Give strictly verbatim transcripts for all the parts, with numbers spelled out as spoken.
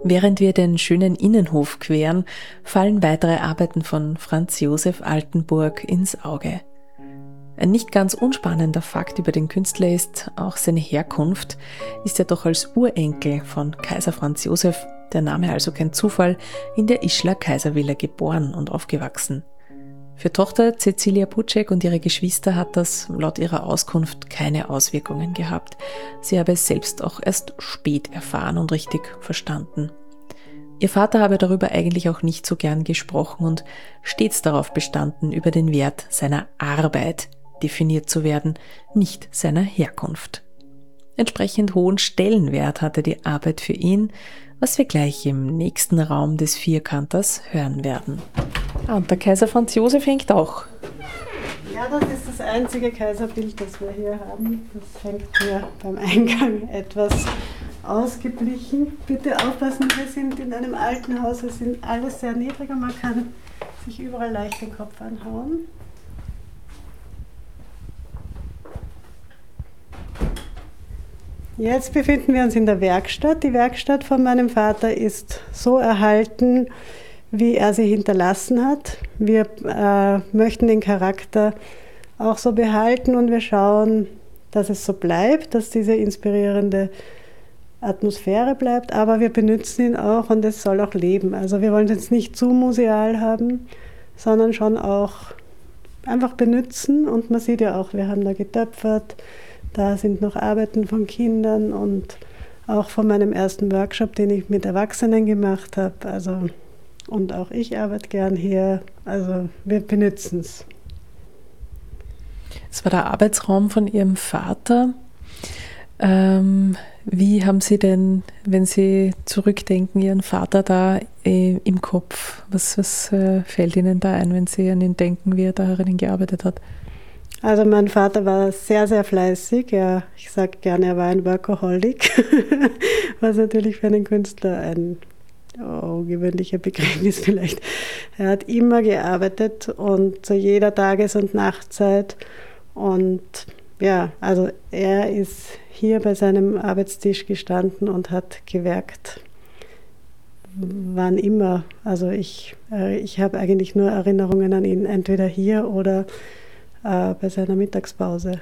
Während wir den schönen Innenhof queren, fallen weitere Arbeiten von Franz Josef Altenburg ins Auge. Ein nicht ganz unspannender Fakt über den Künstler ist auch seine Herkunft. Ist er doch als Urenkel von Kaiser Franz Josef, der Name also kein Zufall, in der Ischler Kaiservilla geboren und aufgewachsen. Für Tochter Cecilia Puczek und ihre Geschwister hat das laut ihrer Auskunft keine Auswirkungen gehabt. Sie habe es selbst auch erst spät erfahren und richtig verstanden. Ihr Vater habe darüber eigentlich auch nicht so gern gesprochen und stets darauf bestanden, über den Wert seiner Arbeit definiert zu werden, nicht seiner Herkunft. Entsprechend hohen Stellenwert hatte die Arbeit für ihn, was wir gleich im nächsten Raum des Vierkanters hören werden. Ah, und der Kaiser Franz Josef hängt auch. Ja, das ist das einzige Kaiserbild, das wir hier haben. Das hängt hier beim Eingang etwas ausgeblichen. Bitte aufpassen, wir sind in einem alten Haus, es sind alles sehr niedrig und man kann sich überall leicht den Kopf anhauen. Jetzt befinden wir uns in der Werkstatt. Die Werkstatt von meinem Vater ist so erhalten, wie er sie hinterlassen hat. Wir äh, möchten den Charakter auch so behalten und wir schauen, dass es so bleibt, dass diese inspirierende Atmosphäre bleibt, aber wir benutzen ihn auch und es soll auch leben. Also wir wollen es jetzt nicht zu museal haben, sondern schon auch einfach benutzen und man sieht ja auch, wir haben da getöpfert. Da sind noch Arbeiten von Kindern und auch von meinem ersten Workshop, den ich mit Erwachsenen gemacht habe. Also, und auch ich arbeite gern hier. Also wir benutzen es. Es war der Arbeitsraum von Ihrem Vater. Ähm, wie haben Sie denn, wenn Sie zurückdenken, Ihren Vater da äh, im Kopf? Was, was äh, fällt Ihnen da ein, wenn Sie an ihn denken, wie er darin gearbeitet hat? Also mein Vater war sehr, sehr fleißig. Ja, ich sage gerne, er war ein Workaholic, was natürlich für einen Künstler ein ungewöhnlicher Begriff ist vielleicht. Er hat immer gearbeitet und zu jeder Tages- und Nachtzeit. Und ja, also er ist hier bei seinem Arbeitstisch gestanden und hat gewerkt. Wann immer. Also ich, äh, ich habe eigentlich nur Erinnerungen an ihn, entweder hier oder äh, bei seiner Mittagspause.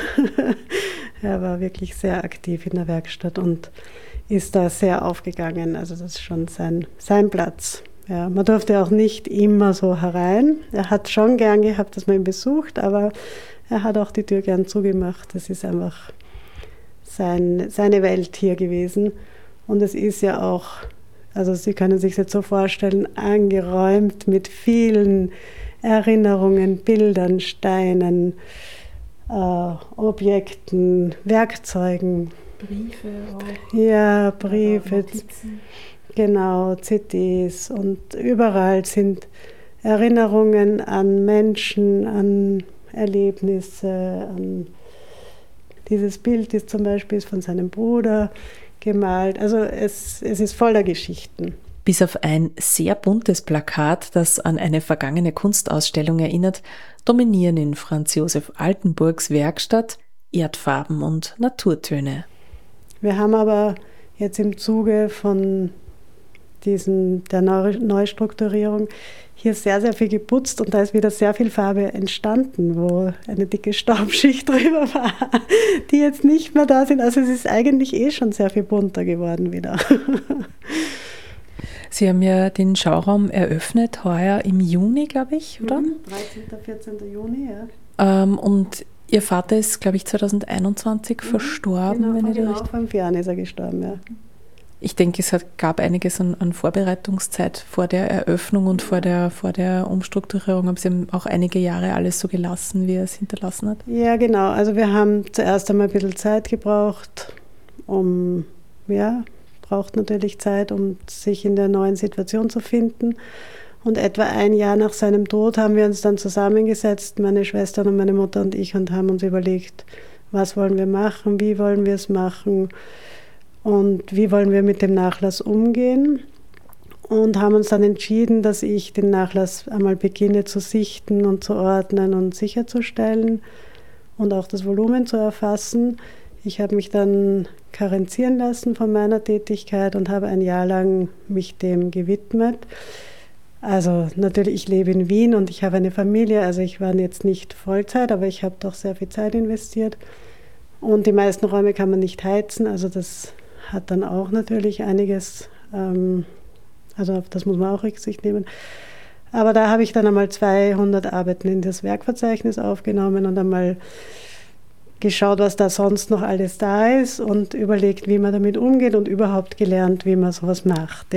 Er war wirklich sehr aktiv in der Werkstatt und ist da sehr aufgegangen. Also das ist schon sein, sein Platz. Ja, man durfte auch nicht immer so herein. Er hat schon gern gehabt, dass man ihn besucht, aber er hat auch die Tür gern zugemacht. Das ist einfach sein, seine Welt hier gewesen. Und es ist ja auch, also Sie können sich jetzt so vorstellen, angeräumt mit vielen Erinnerungen, Bildern, Steinen, äh, Objekten, Werkzeugen. Briefe auch. Ja, Briefe, Notizen. Genau, C Ds. Und überall sind Erinnerungen an Menschen, an Erlebnisse. An dieses Bild ist zum Beispiel von seinem Bruder gemalt. Also es, es ist voller Geschichten. Bis auf ein sehr buntes Plakat, das an eine vergangene Kunstausstellung erinnert, dominieren in Franz Josef Altenburgs Werkstatt Erdfarben und Naturtöne. Wir haben aber jetzt im Zuge von diesen, der Neustrukturierung hier sehr, sehr viel geputzt und da ist wieder sehr viel Farbe entstanden, wo eine dicke Staubschicht drüber war, die jetzt nicht mehr da sind. Also es ist eigentlich eh schon sehr viel bunter geworden wieder. Sie haben ja den Schauraum eröffnet, heuer im Juni, glaube ich, oder? Mhm, dreizehnten, vierzehnten Juni, ja. Ähm, und Ihr Vater ist, glaube ich, zwanzig einundzwanzig mhm, verstorben. Genau, wenn vor ich genau recht... fünf Jahren ist er gestorben, ja. Ich denke, es hat, gab einiges an, an Vorbereitungszeit vor der Eröffnung und vor der, vor der Umstrukturierung. Aber Sie haben auch einige Jahre alles so gelassen, wie er es hinterlassen hat. Ja, genau. Also wir haben zuerst einmal ein bisschen Zeit gebraucht, um, ja, braucht natürlich Zeit, um sich in der neuen Situation zu finden. Und etwa ein Jahr nach seinem Tod haben wir uns dann zusammengesetzt, meine Schwestern und meine Mutter und ich, und haben uns überlegt, was wollen wir machen, wie wollen wir es machen und wie wollen wir mit dem Nachlass umgehen. Und haben uns dann entschieden, dass ich den Nachlass einmal beginne zu sichten und zu ordnen und sicherzustellen und auch das Volumen zu erfassen. Ich habe mich dann karenzieren lassen von meiner Tätigkeit und habe ein Jahr lang mich dem gewidmet. Also natürlich, ich lebe in Wien und ich habe eine Familie, also ich war jetzt nicht Vollzeit, aber ich habe doch sehr viel Zeit investiert. Und die meisten Räume kann man nicht heizen, also das hat dann auch natürlich einiges, ähm, also auf das muss man auch Rücksicht nehmen. Aber da habe ich dann einmal zweihundert Arbeiten in das Werkverzeichnis aufgenommen und einmal geschaut, was da sonst noch alles da ist und überlegt, wie man damit umgeht und überhaupt gelernt, wie man sowas macht. Ja.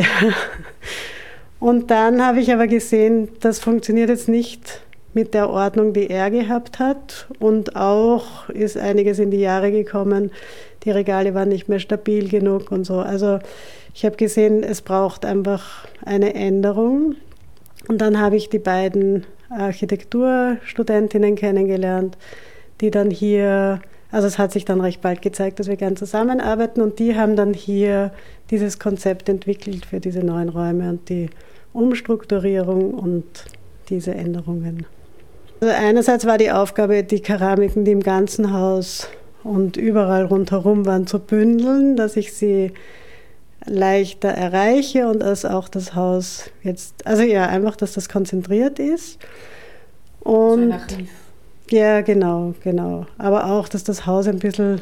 Und dann habe ich aber gesehen, das funktioniert jetzt nicht mit der Ordnung, die er gehabt hat. Und auch ist einiges in die Jahre gekommen. Die Regale waren nicht mehr stabil genug und so. Also ich habe gesehen, es braucht einfach eine Änderung. Und dann habe ich die beiden Architekturstudentinnen kennengelernt, die dann hier, also es hat sich dann recht bald gezeigt, dass wir gern zusammenarbeiten und die haben dann hier dieses Konzept entwickelt für diese neuen Räume und die Umstrukturierung und diese Änderungen. Also einerseits war die Aufgabe, die Keramiken, die im ganzen Haus und überall rundherum waren, zu bündeln, dass ich sie leichter erreiche und dass auch das Haus jetzt, also ja, einfach, dass das konzentriert ist. Und ja, genau, genau. Aber auch, dass das Haus ein bisschen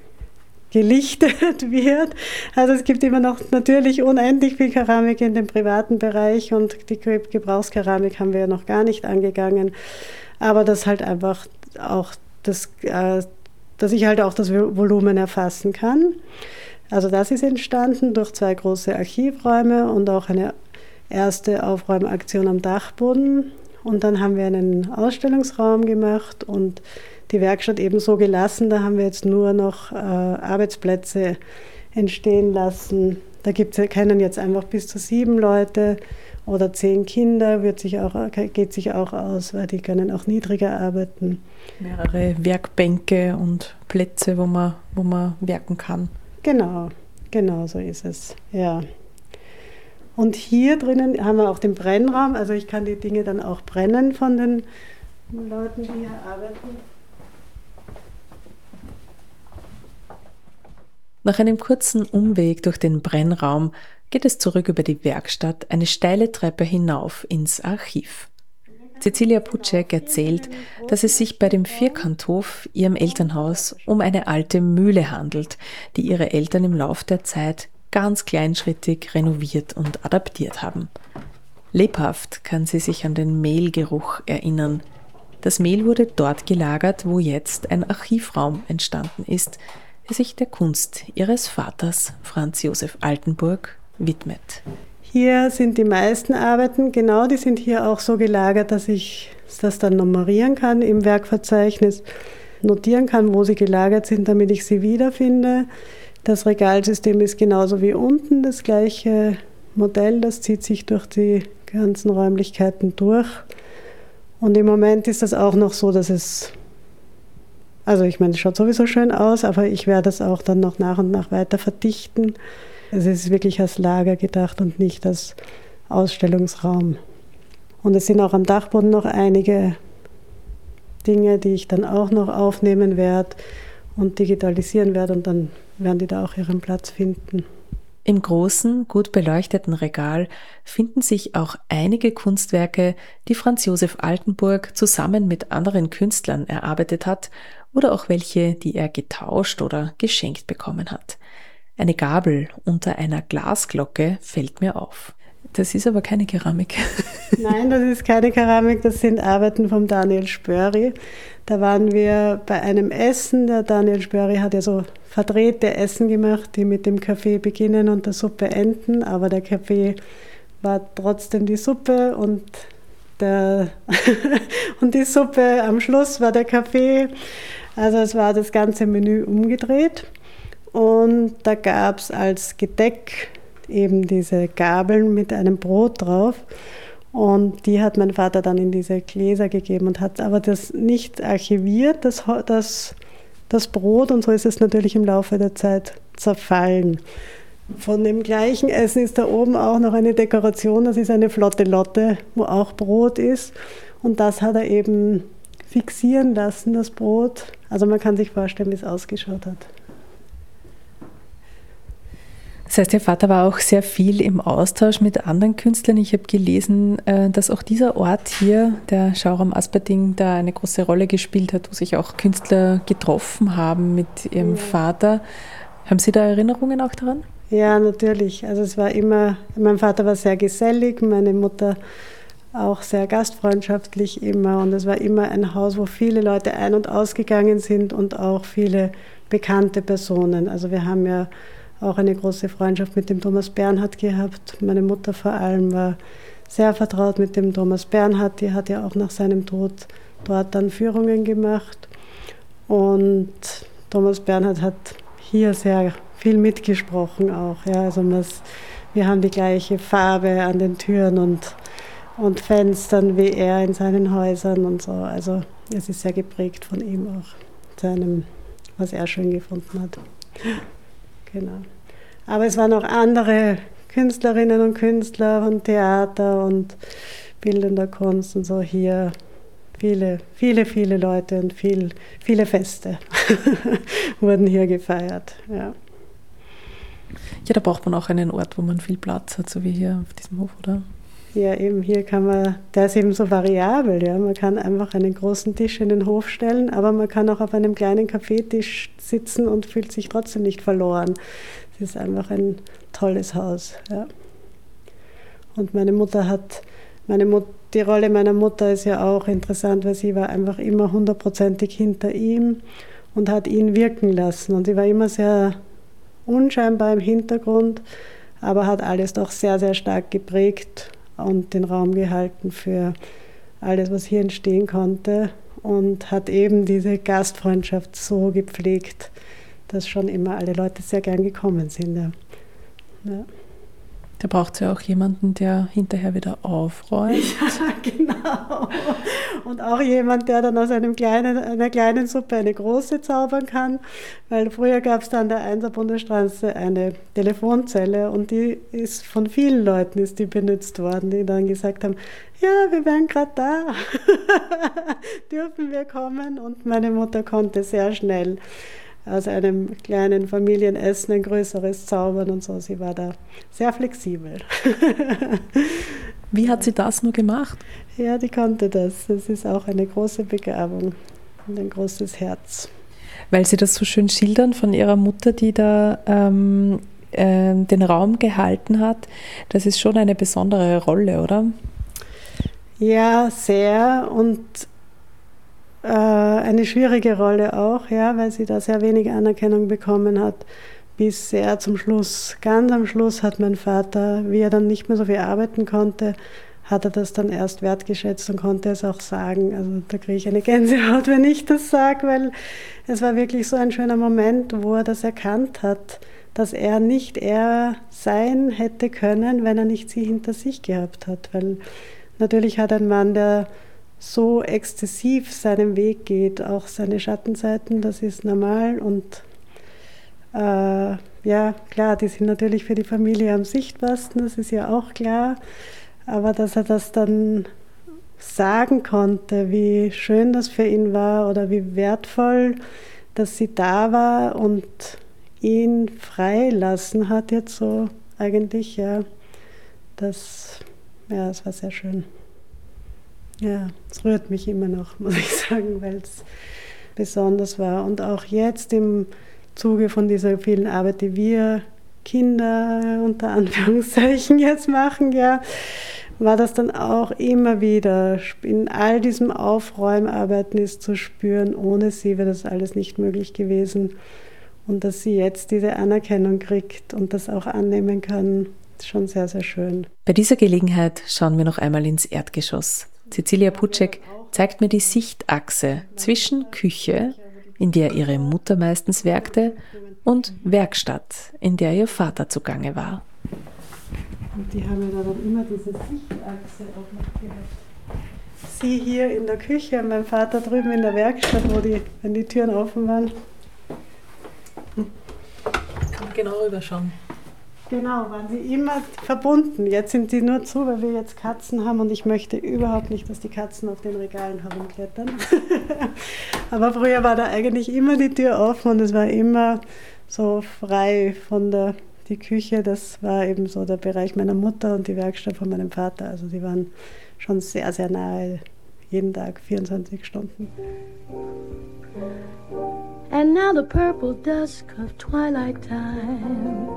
gelichtet wird. Also es gibt immer noch natürlich unendlich viel Keramik in dem privaten Bereich und die Gebrauchskeramik haben wir ja noch gar nicht angegangen. Aber das halt einfach auch, das, äh, dass ich halt auch das Volumen erfassen kann. Also das ist entstanden durch zwei große Archivräume und auch eine erste Aufräumaktion am Dachboden. Und dann haben wir einen Ausstellungsraum gemacht und die Werkstatt eben so gelassen. Da haben wir jetzt nur noch äh, Arbeitsplätze entstehen lassen. Da gibt's, können jetzt einfach bis zu sieben Leute oder zehn Kinder, wird sich auch, geht sich auch aus, weil die können auch niedriger arbeiten. Mehrere Werkbänke und Plätze, wo man, wo man werken kann. Genau, genau so ist es, ja. Und hier drinnen haben wir auch den Brennraum, also ich kann die Dinge dann auch brennen von den Leuten, die hier arbeiten. Nach einem kurzen Umweg durch den Brennraum geht es zurück über die Werkstatt eine steile Treppe hinauf ins Archiv. Cecilia Puczek erzählt, dass es sich bei dem Vierkanthof, ihrem Elternhaus, um eine alte Mühle handelt, die ihre Eltern im Lauf der Zeit ganz kleinschrittig renoviert und adaptiert haben. Lebhaft kann sie sich an den Mehlgeruch erinnern. Das Mehl wurde dort gelagert, wo jetzt ein Archivraum entstanden ist, der sich der Kunst ihres Vaters, Franz Josef Altenburg, widmet. Hier sind die meisten Arbeiten, genau, die sind hier auch so gelagert, dass ich das dann nummerieren kann im Werkverzeichnis, notieren kann, wo sie gelagert sind, damit ich sie wiederfinde. Das Regalsystem ist genauso wie unten das gleiche Modell, das zieht sich durch die ganzen Räumlichkeiten durch. Und im Moment ist das auch noch so, dass es, also ich meine, es schaut sowieso schön aus, aber ich werde das auch dann noch nach und nach weiter verdichten. Es ist wirklich als Lager gedacht und nicht als Ausstellungsraum. Und es sind auch am Dachboden noch einige Dinge, die ich dann auch noch aufnehmen werde und digitalisieren werde und dann werden die da auch ihren Platz finden. Im großen, gut beleuchteten Regal finden sich auch einige Kunstwerke, die Franz Josef Altenburg zusammen mit anderen Künstlern erarbeitet hat oder auch welche, die er getauscht oder geschenkt bekommen hat. Eine Gabel unter einer Glasglocke fällt mir auf. Das ist aber keine Keramik. Nein, das ist keine Keramik, das sind Arbeiten vom Daniel Spöri. Da waren wir bei einem Essen. Der Daniel Spöri hat ja so verdrehte Essen gemacht, die mit dem Kaffee beginnen und der Suppe enden, aber der Kaffee war trotzdem die Suppe und, der und die Suppe am Schluss war der Kaffee. Also es war das ganze Menü umgedreht und da gab es als Gedeck eben diese Gabeln mit einem Brot drauf und die hat mein Vater dann in diese Gläser gegeben und hat aber das nicht archiviert, das, das, das Brot, und so ist es natürlich im Laufe der Zeit zerfallen. Von dem gleichen Essen ist da oben auch noch eine Dekoration, das ist eine flotte Lotte, wo auch Brot ist und das hat er eben fixieren lassen, das Brot. Also man kann sich vorstellen, wie es ausgeschaut hat. Das heißt, Ihr Vater war auch sehr viel im Austausch mit anderen Künstlern. Ich habe gelesen, dass auch dieser Ort hier, der Schauraum Asperting, da eine große Rolle gespielt hat, wo sich auch Künstler getroffen haben mit Ihrem ja. Vater. Haben Sie da Erinnerungen auch daran? Ja, natürlich. Also es war immer, mein Vater war sehr gesellig, meine Mutter auch sehr gastfreundschaftlich immer. Und es war immer ein Haus, wo viele Leute ein- und ausgegangen sind und auch viele bekannte Personen. Also wir haben ja auch eine große Freundschaft mit dem Thomas Bernhard gehabt. Meine Mutter vor allem war sehr vertraut mit dem Thomas Bernhard. Die hat ja auch nach seinem Tod dort dann Führungen gemacht. Und Thomas Bernhard hat hier sehr viel mitgesprochen auch. Ja. Also wir haben die gleiche Farbe an den Türen und, und Fenstern wie er in seinen Häusern und so. Also es ist sehr geprägt von ihm auch, seinem, was er schön gefunden hat. Genau. Aber es waren auch andere Künstlerinnen und Künstler und Theater und bildender Kunst und so hier. Viele, viele, viele Leute und viel, viele Feste wurden hier gefeiert. Ja. Ja, da braucht man auch einen Ort, wo man viel Platz hat, so wie hier auf diesem Hof, oder? Ja, eben hier kann man, der ist eben so variabel. Ja. Man kann einfach einen großen Tisch in den Hof stellen, aber man kann auch auf einem kleinen Kaffeetisch sitzen und fühlt sich trotzdem nicht verloren. Es ist einfach ein tolles Haus. Ja. Und meine Mutter hat, meine Mut, die Rolle meiner Mutter ist ja auch interessant, weil sie war einfach immer hundertprozentig hinter ihm und hat ihn wirken lassen. Und sie war immer sehr unscheinbar im Hintergrund, aber hat alles doch sehr, sehr stark geprägt und den Raum gehalten für alles, was hier entstehen konnte und hat eben diese Gastfreundschaft so gepflegt, dass schon immer alle Leute sehr gern gekommen sind. Ja. Ja. Da braucht es ja auch jemanden, der hinterher wieder aufräumt. Ja, genau. Und auch jemand, der dann aus einem kleinen, einer kleinen Suppe eine große zaubern kann. Weil früher gab es da an der Einser Bundesstraße eine Telefonzelle und die ist von vielen Leuten ist die benutzt worden, die dann gesagt haben, ja, wir wären gerade da, dürfen wir kommen? Und meine Mutter konnte sehr schnell aus einem kleinen Familienessen ein größeres zaubern und so. Sie war da sehr flexibel. Wie hat sie das nur gemacht? Ja, die konnte das. Das ist auch eine große Begabung und ein großes Herz. Weil Sie das so schön schildern von Ihrer Mutter, die da ähm, äh, den Raum gehalten hat. Das ist schon eine besondere Rolle, oder? Ja, sehr. Und eine schwierige Rolle auch, ja, weil sie da sehr wenig Anerkennung bekommen hat, bis sehr zum Schluss. Ganz am Schluss hat mein Vater, wie er dann nicht mehr so viel arbeiten konnte, hat er das dann erst wertgeschätzt und konnte es auch sagen. Also da kriege ich eine Gänsehaut, wenn ich das sage, weil es war wirklich so ein schöner Moment, wo er das erkannt hat, dass er nicht er sein hätte können, wenn er nicht sie hinter sich gehabt hat. Weil natürlich hat ein Mann, der so exzessiv seinen Weg geht, auch seine Schattenseiten, das ist normal und äh, ja, klar, die sind natürlich für die Familie am sichtbarsten, das ist ja auch klar, aber dass er das dann sagen konnte, wie schön das für ihn war oder wie wertvoll, dass sie da war und ihn freilassen hat jetzt so eigentlich, ja, das, ja, das war sehr schön. Ja, es rührt mich immer noch, muss ich sagen, weil es besonders war. Und auch jetzt im Zuge von dieser vielen Arbeit, die wir Kinder unter Anführungszeichen jetzt machen, ja, war das dann auch immer wieder in all diesem Aufräumarbeiten ist zu spüren, ohne sie wäre das alles nicht möglich gewesen. Und dass sie jetzt diese Anerkennung kriegt und das auch annehmen kann, ist schon sehr, sehr schön. Bei dieser Gelegenheit schauen wir noch einmal ins Erdgeschoss. Cecilia Puczek zeigt mir die Sichtachse zwischen Küche, in der ihre Mutter meistens werkte, und Werkstatt, in der ihr Vater zugange war. Und die haben ja dann immer diese Sichtachse auch noch gehabt. Sie hier in der Küche und mein Vater drüben in der Werkstatt, wo die, wenn die Türen offen waren. Kann man genau rüberschauen. Genau, waren sie immer verbunden. Jetzt sind die nur zu, weil wir jetzt Katzen haben und ich möchte überhaupt nicht, dass die Katzen auf den Regalen herumklettern. Aber früher war da eigentlich immer die Tür offen und es war immer so frei von der die Küche, das war eben so der Bereich meiner Mutter und die Werkstatt von meinem Vater. Also die waren schon sehr, sehr nahe, jeden Tag, vierundzwanzig Stunden. And now the purple dusk of twilight time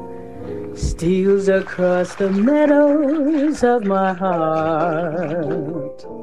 steals across the meadows of my heart.